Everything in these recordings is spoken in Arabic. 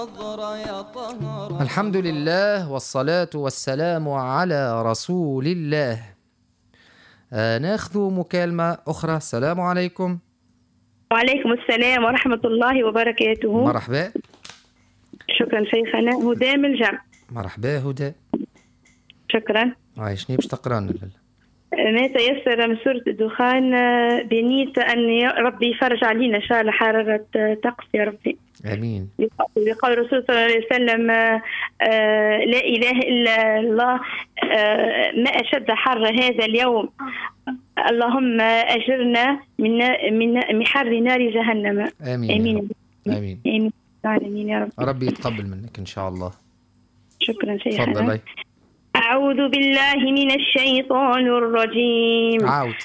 الحمد لله والصلاة والسلام على رسول الله. ناخذ مكالمة أخرى. السلام عليكم. وعليكم السلام ورحمة الله وبركاته. مرحبا. شكرا شيخنا. هدى من الجمع. مرحبا هدى. شكرا. عايشني باش تقرانا. ما تيسر من سورة الدخان بنيت أن ربي يفرج علينا إن شاء الله حرارة طقس يا ربي. آمين. بقول الرسول صلى الله عليه وسلم لا إله إلا الله، ما أشد حر هذا اليوم، اللهم أجرنا من حر نار جهنم. آمين. آمين. آمين. آمين. آمين يا رب. ربي يتقبل منك إن شاء الله. شكرا شيخنا. تفضلي. أعوذ بالله من الشيطان الرجيم.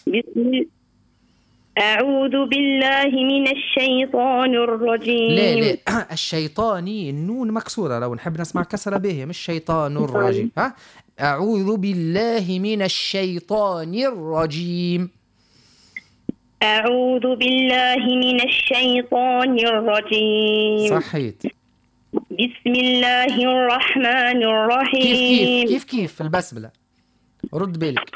أعوذ بالله من الشيطان الرجيم. لا الشيطاني النون مكسورة، لو نحب نسمع كسرة به، مش شيطان الرجيم. أعوذ بالله من الشيطان الرجيم. أعوذ بالله من الشيطان الرجيم. صحيت. بسم الله الرحمن الرحيم. كيف البسملة، رد بالك.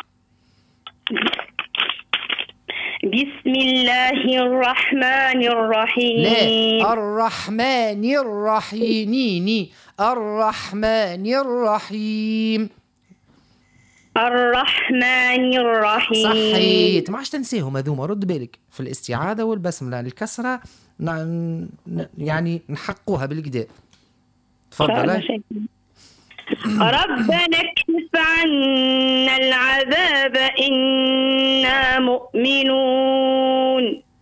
بسم الله الرحمن الرحيم. لا الرحمن الرحيم. الرحمن الرحيم. الرحمن الرحيم. صحيت. ما عادش تنسيهم هذوما، رد بالك في الاستعاذة والبسملة. الكسرة يعني نحقوها بالكدا. تفضل. ربنا اكشف عنا العذاب إنا مؤمنون.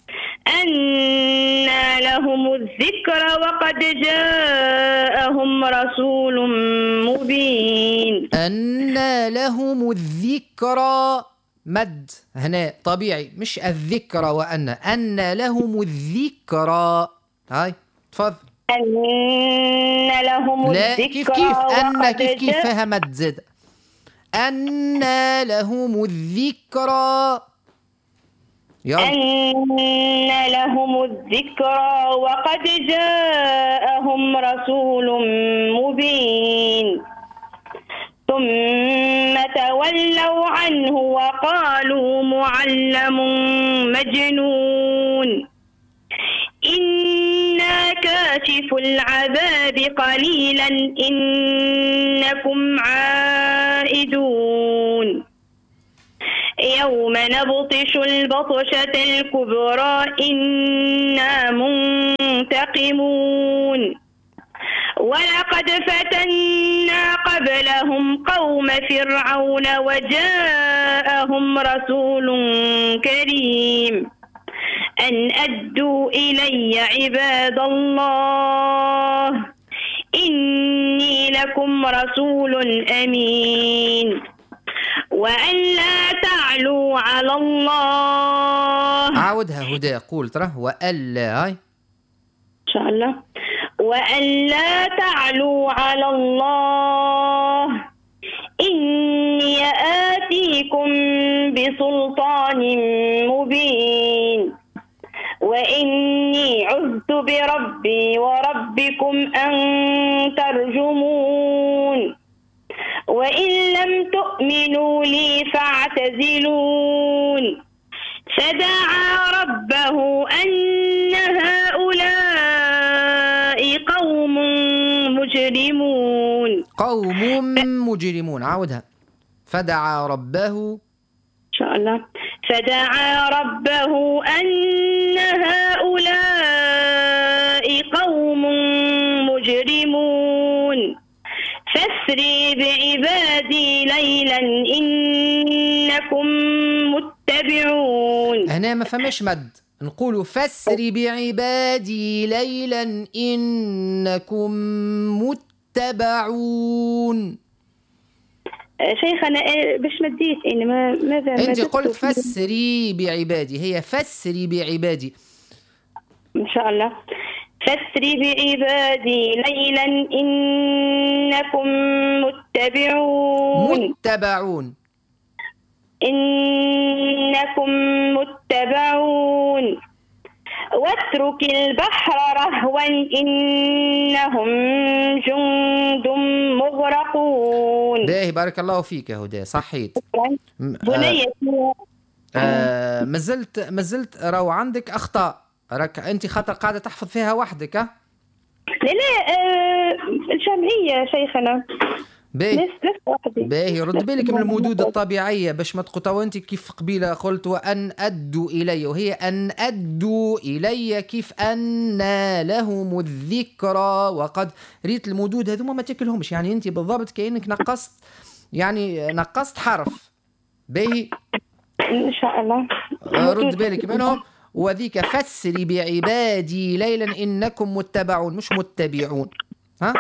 أنى لهم الذكر وقد جاءهم رسول مبين. أنى لهم الذكرى، مد هنا طبيعي، مش الذكرى. أنى لهم الذكرى. هاي تفضل. أن لهم لا الذكرى. كيف أن كيف فيها مد زد. أن لهم الذكرى. أن لهم الذكرى وقد جاءهم رسول مبين. ثم تولوا عنه وقالوا معلم مجنون. إنا كاشف العذاب قليلا إنكم عائدون. يوم نبطش البطشة الكبرى إنا منتقمون. ولقد فتنا قبلهم قوم فرعون وجاءهم رسول كريم أن أدوا إلي عباد الله إني لكم رسول أمين وأن لا تعلوا على الله. عاودها هدى، قول ترى وألا. هاي إن شاء الله. وأن لا تعلوا على الله إني آتيكم بسلطان مبين وإني عذت بربي وربكم أن ترجمون وإن لم تؤمنوا لي فاعتزلون. فدعا ربه أن هؤلاء قوم مجرمون. قوم مجرمون. عاودها. فدعا ربه. إن شاء الله. فدعا ربه أن هؤلاء قوم مجرمون فاسري بعبادي ليلا إنكم متبعون. هنا ما فماش مد، نقولوا فاسري بعبادي ليلا إنكم متبعون. شيخنا باش مديت ماذا انت قلت فسري بعبادي، هي فسري بعبادي ان شاء الله. فسري بعبادي ليلا انكم متبعون. انكم متبعون. واترك البحر رهوا إنهم جند مغرقون. باهي بارك الله فيك يا هدى، صحيت. بنيتي مازلت راهو عندك اخطاء، راك انت خاطر قاعده تحفظ فيها وحدك. لا الجمعية شيخنا. باهي رد بالك من المدود الطبيعيه باش ما تقطعوا انت كيف قبيله قلت وان ادوا الي، وهي ان ادوا الي كيف ان لهم الذكرى. وقد ريت المدود هذوما ما تاكلهمش، يعني انت بالضبط كانك نقصت حرف. باهي ان شاء الله رد بالك منهم. وذيك فسري بعبادي ليلا انكم متبعون مش متبعون. ها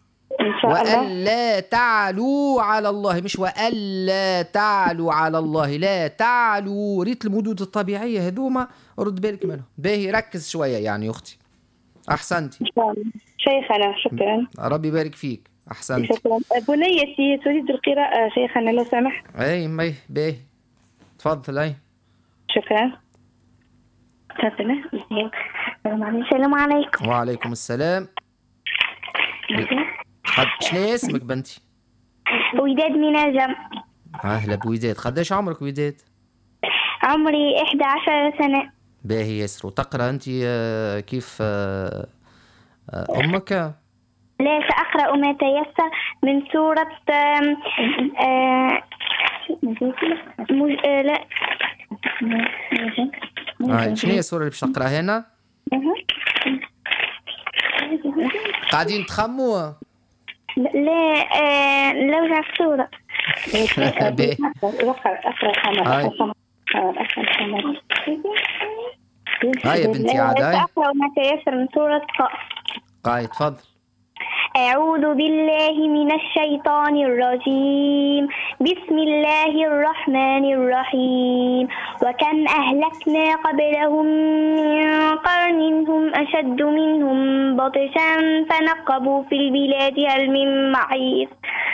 وألا تعلوا على الله، مش وألا تعلوا على الله، لا تعلوا. ريت المدود الطبيعية هذوما رد بالك منهم. باهي ركز شوية يعني يا أختي. أحسنتي شيخنا، شكرا. ربي يبارك فيك، أحسنتي. شكرا. بنيتي تريد القراءة شيخنا لو سمحت. أي مي باهي تفضل. أي شكرا. السلام عليكم. وعليكم السلام. شنو اسمك بنتي؟ وداد من الجم. أهلا بوداد. قداش عمرك وداد؟ عمري 11 سنة. باهي ياسر. وتقرأ أنت كيف أمك؟ لا سأقرأ ما تيسر من سورة شنو هي السورة اللي باش تقرأها هنا؟ قاعدين تخموا؟ لا لو جا الصورة. هاي يا بنتي عاد. أقرأ ما تيسر من سورة قاعد تفضل. أعوذ بالله من الشيطان الرجيم. بسم الله الرحمن الرحيم. وكم أهلكنا قبلهم من قرن هم أشد منهم بطشا فنقبوا في البلاد هل من محيص.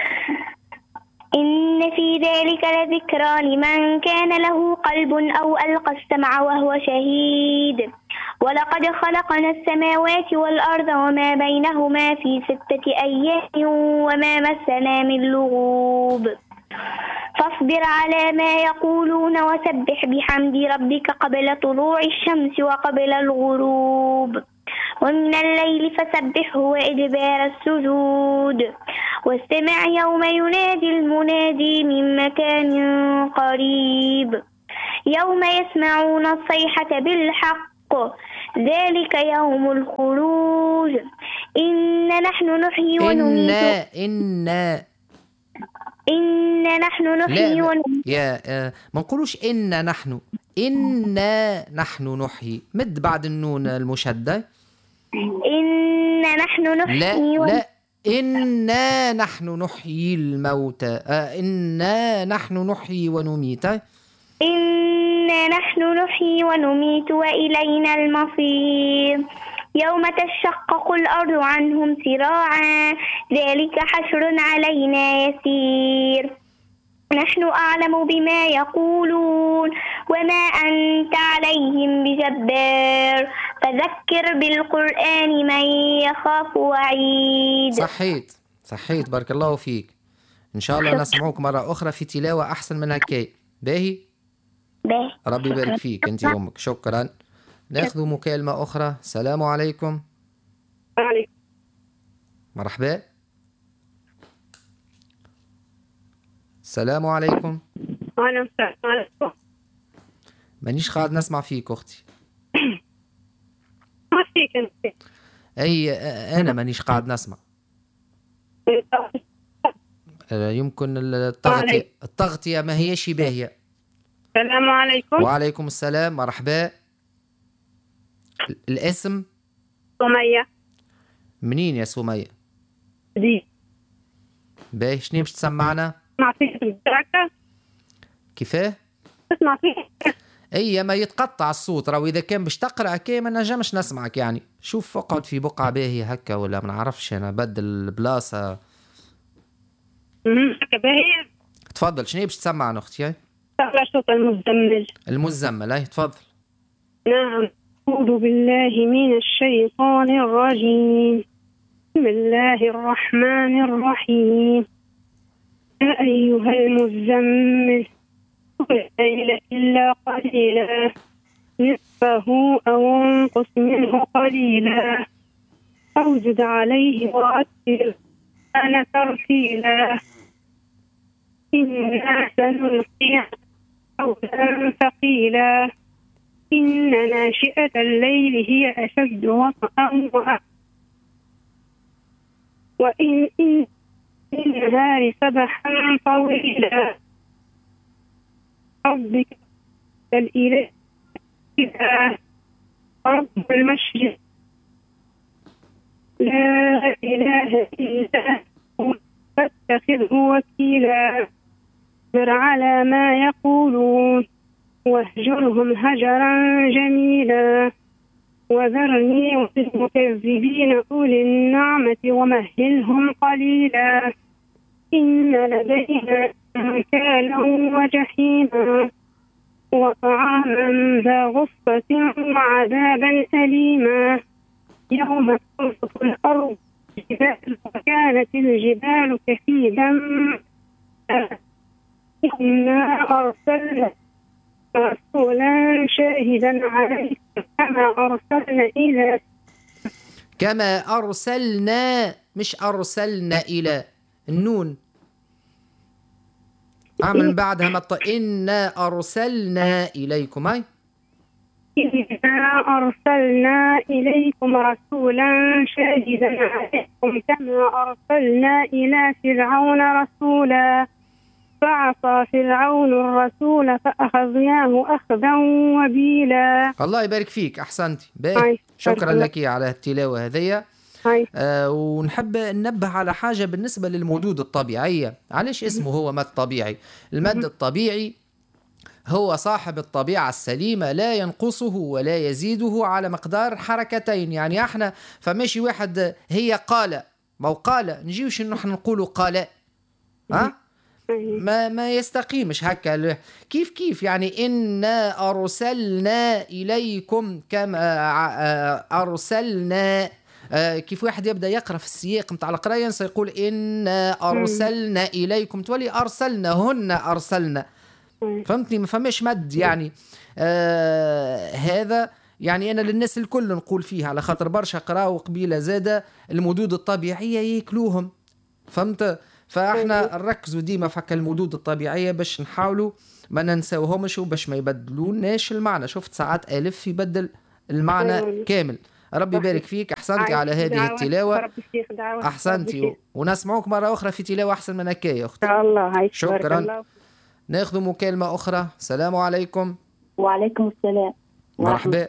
إن في ذلك لذكرى لمن كان له قلب أو ألقى السمع وهو شهيد. ولقد خلقنا السماوات والأرض وما بينهما في 6 أيام وما مسنا من لغوب. فاصبر على ما يقولون وسبح بحمد ربك قبل طلوع الشمس وقبل الغروب ومن الليل فسبحه وإدبار السجود. واستمع يوم ينادي المنادي من مكان قريب. يوم يسمعون الصيحة بالحق ذلك يوم الخروج. إنا نحن نحيي ونميت. إنا نحن نحيي ونميت. يا ما نقولوش إنا نحن نحيي. مد بعد النون المشدة. إنا نحن نحيي لا إنا نحن نحيي الموتى. إنا نحن نحيي ونميت. إنا نحن نحيي ونميت وإلينا المصير. يوم تشقق الأرض عنهم سراعا ذلك حشر علينا يسير. نحن أعلم بما يقولون وما أنت عليهم بجبار فذكر بالقرآن من يخاف وعيد. صحيت بارك الله فيك. إن شاء الله نسمعوك مرة أخرى في تلاوة أحسن من هكاية. باهي ربي يبارك فيك أنت وأمك. شكرا. ناخذ مكالمة أخرى. السلام عليكم. عليكم. مرحبا. السلام عليكم. وعليكم السلام. مانيش قاعد نسمع فيك أختي. ما فيك أنت؟ أي أنا مانيش قاعد نسمع. يمكن التغطية ما هيش باهية. السلام عليكم. وعليكم السلام. مرحبا. الاسم؟ سمية. منين يا سمية؟ دي باهي. شنو باش تسمعنا؟ تسمع فيك بالدركة؟ كيفاه؟ تسمع فيك؟ اي ما يتقطع الصوت. راهو اذا كان باش تقرا كي ما نجمش نسمعك يعني. شوف اقعد في بقعة باهية هكا ولا ما نعرفش انا بدل البلاصة. هكا باهية. تفضل. شنو باش تسمعنا اختي؟ تقرا صوت المزمل. المزمل. اي تفضل. نعم. أعوذ بالله من الشيطان الرجيم. بسم الله الرحمن الرحيم. يا أيها المزمل قم الليل إلا قليلا نصفه أو انقص منه قليلا أو زد عليه ورتل القرآن ترتيلا إنا سنلقي قولا ثقيلا إن ناشئة الليل هي أشد وطئا وإن النهار سبحا طويلا ربك الإله رب المشرق لا إله إلا هو فاتخذه وكيلا اصبر على ما يقولون واهجرهم هجرا جميلا وذرني والمكذبين أولي النعمة ومهلهم قليلا إن لدينا أنكالا وجحيما وطعاما ذا غصة وعذابا أليما يوم ترجف الأرض الجبال وكانت الجبال كثيبا إنا أرسلنا رسولا شاهدا عليكم كما أرسلنا مش أرسلنا إلى النون عمل بعدها إنا أرسلنا إليكم أي إنا أرسلنا إليكم رسولا شاهدا عليكم كما أرسلنا إلى فرعون رسولا فعصى فرعون الرسول فأخذناه أخذا وبيلا. الله يبارك فيك، أحسنتي. شكرا لك على التلاوة هذية. ونحب ننبه على حاجة بالنسبة للمدود الطبيعية. علاش اسمه هو مد طبيعي؟ المد الطبيعي هو صاحب الطبيعة السليمة لا ينقصه ولا يزيده على مقدار حركتين. يعني احنا فماشي واحد هي قال ما قال نجيوش نحن نقولوا قال ما يستقيمش هكا. كيف يعني إنا أرسلنا إليكم كما أرسلنا. كيف واحد يبدأ يقرأ في السياق متاع القراية سيقول إنا أرسلنا إليكم تولي أرسلنا هن أرسلنا. فهمتني؟ ما فماش مد يعني. هذا يعني أنا للناس الكل نقول فيها على خاطر برشا قراءة قبيلة زادة المدود الطبيعية يأكلوهم. فهمت؟ فاحنا نركزوا ديما في هكا المدود الطبيعيه باش نحاولوا ما ننساوهمش وباش ما يبدلوناش المعنى. شفت ساعات الف يبدل المعنى كامل. ربي يبارك فيك، احسنتي على هذه التلاوه. احسنتي ونسمعوك مره اخرى في تلاوه احسن من هكا يا اختي. الله شكرا. ناخذ مكالمه اخرى. السلام عليكم. وعليكم السلام. مرحبا.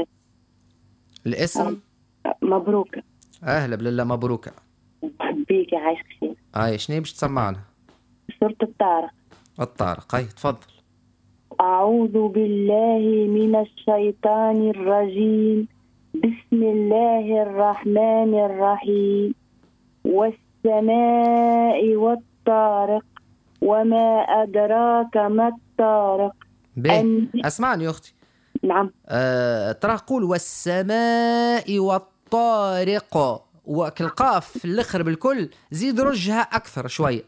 الاسم؟ مبروكه. اهلا بالله. مبروكه بيك، عايش خير. شنو باش تسمعنا؟ سورة الطارق. الطارق. تفضل. أعوذ بالله من الشيطان الرجيم. بسم الله الرحمن الرحيم. والسماء والطارق وما أدراك ما الطارق. اسمعني يا أختي. نعم. ترى قول والسماء والطارق وكالقاف في الاخر بالكل زيد رجها اكثر شويه.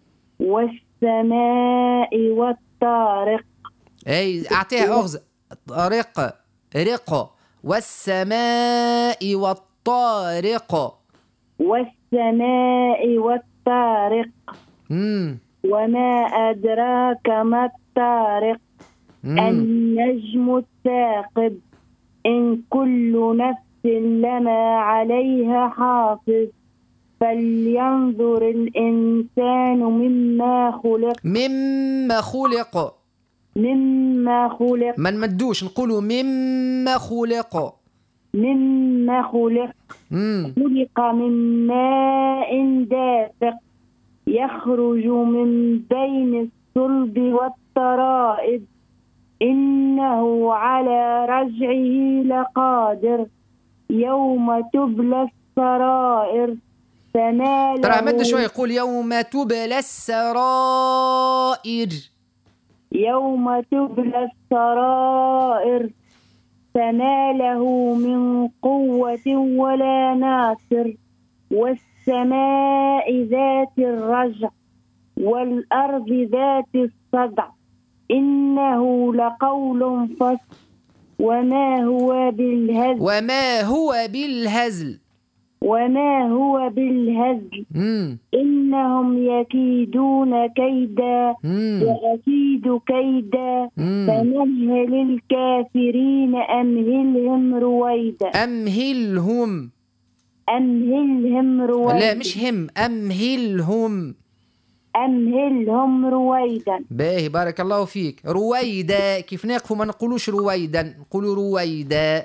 والسماء والطارق. اعطيها اغز. رق. والسماء والطارق. والسماء والطارق. وما أدراك ما الطارق. النجم الثاقب. إن كل نفس لما عليها حافظ فلينظر الإنسان مما خلق. مما خلق. ما نمدوش نقولوا مما خلق. خلق من ماء دافق يخرج من بين الصلب والترائب إنه على رجعه لقادر يوم تبلى السرائر فما له. ترى مد شوي يقول يوم تبلى السرائر. يوم تبلى السرائر فما له من قوة ولا ناصر والسماء ذات الرجع والأرض ذات الصدع إنه لقول فصل وما هو بالهزل إنهم يكيدون كيدا وأكيد كيدا فمهل الكافرين أمهلهم رويدا. لا مش هم، أمهلهم رويدا. باهي بارك الله فيك. رويدا كيف نقفوا ما نقولوش رويدا، نقولوا رويدا.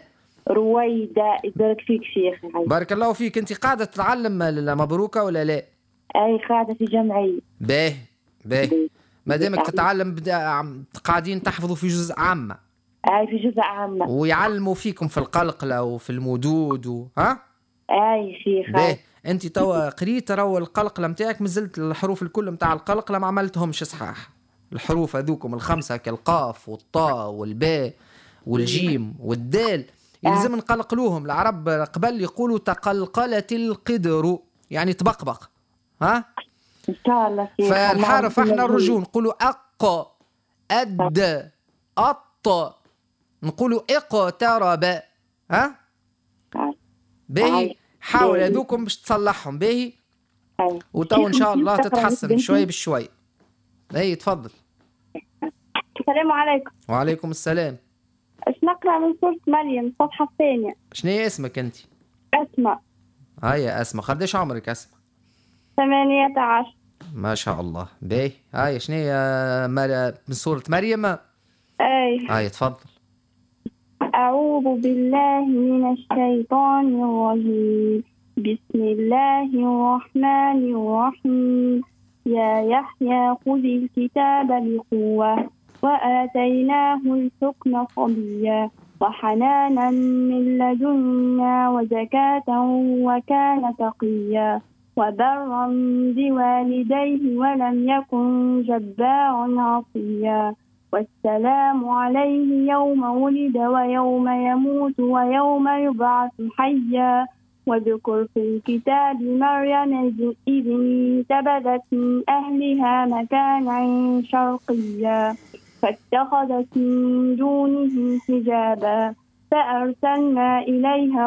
يبارك فيك شيخ. بارك الله فيك. انت قاعدة تتعلم مبروكة ولا لا؟ اي قاعدة في جمعية. باهي ما دامك تتعلم قاعدين تحفظوا في جزء عامة. اي في جزء عامة ويعلموا فيكم في القلقلة وفي المدود ها؟ اي شيخ. باهي انت توا قريت راهو القلقلة متاعك مازلت الحروف الكل متاع القلقلة ما عملتهمش صحاح. الحروف هذوكم الخمسة كالقاف والطاء والباء والجيم والدال يلزم نقلقلوهم. العرب قبل يقولوا تقلقلت القدر يعني تبقبق ها. ان شاء الله شيخ. فالحرف احنا الرجوع نقولوا اق اد اط نقولوا اقترب ها. باهي حاول هذوكم باش تصلحهم. باهي وتو ان شاء الله تتحسن شوي بشوي. اي تفضل. السلام عليكم. وعليكم السلام. اش نقرأ من سورة مريم الصفحة الثانية. شنو هي اسمك انت؟ أسماء. هيا أسماء. قديش عمرك أسماء؟ 18. ما شاء الله. باهي هيا شنو هي من سورة مريم؟ اي هيا تفضل. أعوذ بالله من الشيطان الرجيم بسم الله الرحمن الرحيم يا يحيى خذ الكتاب بقوة وآتيناه الحكم صبيا وحنانا من لدنا وزكاة وكان تقيا وبرا بوالديه ولم يكن جبارا عصيا والسلام عليه يوم ولد ويوم يموت ويوم يبعث حيا واذكر في الكتاب مريم إذ انتبذت من أهلها مكانا شرقيا فاتخذت من دونهم حجابا فأرسلنا إليها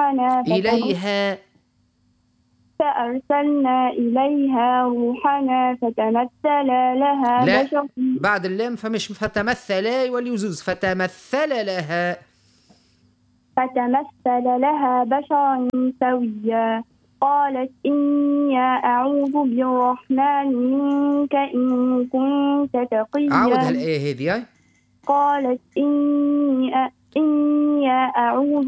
روحنا فتمثل لها لا بشرا. بعد اللام فمش فتمثل وليزوز فتمثل لها بشرا سويا قالت إني أعوذ بالرحمن منك إن كنت تقيا. عاود هالآية هذه. هاي قالت إني أعوذ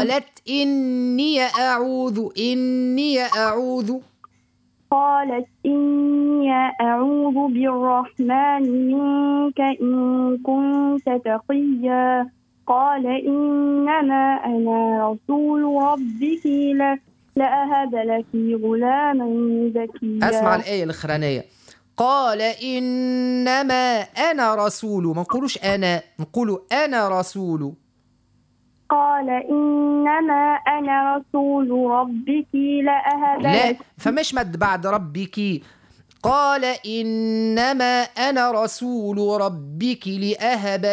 بالرحمن منك إن كنت تقيا قال إنما أنا رسول ربك لأهب لك غلاما زكيا. أسمع الآية الأخرانية. قال إنما أنا رسول. ما نقولوش أنا، نقولوا أنا رسول. قال إنما أنا رسول ربك لأهب لك. لا فمش مد بعد ربك. قال إنما أنا رسول ربك لأهب